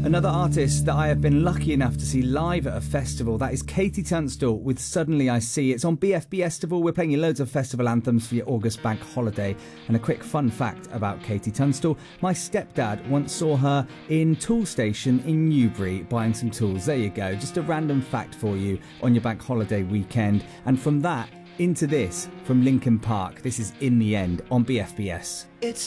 Another artist that I have been lucky enough to see live at a festival, that is Katie Tunstall with Suddenly I See. It's on BFBestival. We're playing you loads of festival anthems for your August bank holiday. And a quick fun fact about Katie Tunstall, my stepdad once saw her in Toolstation in Newbury buying some tools. There you go, just a random fact for you on your bank holiday weekend. And from that into this, from Linkin Park, this is In the End on BFBS.